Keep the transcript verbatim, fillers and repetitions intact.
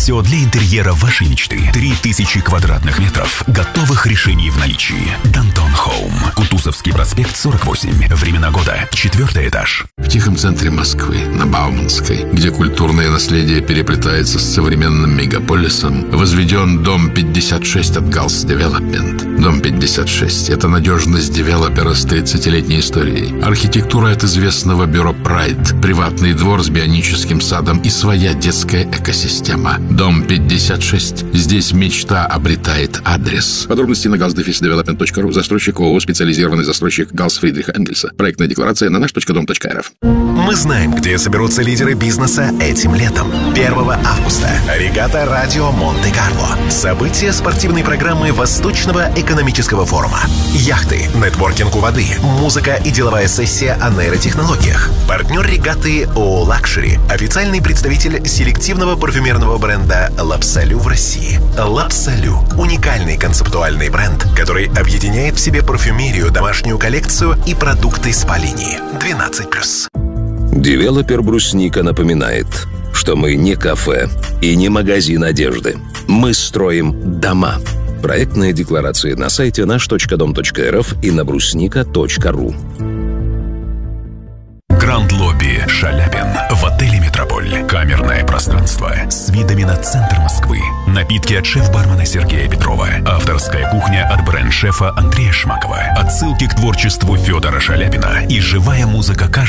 Все для интерьера вашей мечты. Три тысячи квадратных метров готовых решений в наличии. Дантон Хоум. Кутузовский проспект, сорок восемь. Времена года. Четвертый этаж. В тихом центре Москвы, на Бауманской, где культурное наследие переплетается с современным мегаполисом, возведен дом пятьдесят шесть от Галс Девелопмент. Дом пятьдесят шесть – это надежность девелопера с тридцатилетней историей. Архитектура от известного бюро Прайд, приватный двор с бионическим садом и своя детская экосистема. Дом пятьдесят шесть. Здесь мечта обретает адрес. Подробности на галс дефис девелопмент точка ру. Застройщик ООО «Специализированный застройщик Галс Фридриха Энгельса». Проектная декларация на наш точка дом точка эр эф. Мы знаем, где соберутся лидеры бизнеса этим летом. первого августа. Регата Радио Монте-Карло. Событие спортивной программы Восточного экономического форума. Яхты, нетворкинг у воды, музыка и деловая сессия о нейротехнологиях. Партнер регаты ООО «Лакшери». Официальный представитель селективного парфюмерного бренда «Лапсалю» в России. «Лапсалю» – уникальный концептуальный бренд, который объединяет в себе парфюмерию, домашнюю коллекцию и продукты спа-линии. двенадцать плюс. Девелопер «Брусника» напоминает, что мы не кафе и не магазин одежды. Мы строим дома. Проектная декларация на сайте наш точка дом точка эр эф и на брусника точка ру. Гранд Лобби Шаляпин в отеле «Метрополь». Камерное пространство с видами на центр Москвы. Напитки от шеф-бармена Сергея Петрова. Авторская кухня от бренд-шефа Андрея Шмакова. Отсылки к творчеству Федора Шаляпина и живая музыка каждого